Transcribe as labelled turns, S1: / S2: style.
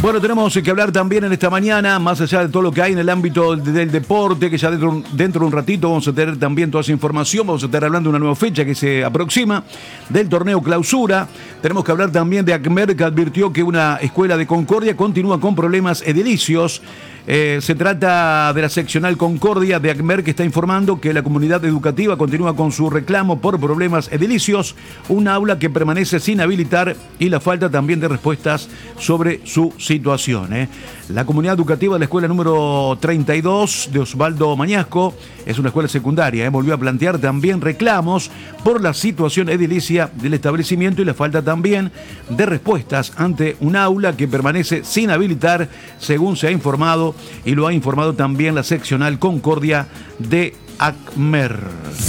S1: Bueno, tenemos que hablar también en esta mañana, más allá de todo lo que hay en el ámbito del deporte, que ya dentro de un ratito vamos a tener también toda esa información, vamos a estar hablando de una nueva fecha que se aproxima, del torneo clausura. Tenemos que hablar también de ACMER, que advirtió que una escuela de Concordia continúa con problemas edilicios. Se trata de la seccional Concordia de ACMER, que está informando que la comunidad educativa continúa con su reclamo por problemas edilicios, un aula que permanece sin habilitar y la falta también de respuestas sobre su situación. La comunidad educativa de la escuela número 32 de Osvaldo Mañasco, es una escuela secundaria, volvió a plantear también reclamos por la situación edilicia del establecimiento y la falta también de respuestas ante un aula que permanece sin habilitar, según se ha informado y lo ha informado también la seccional Concordia de ACMER.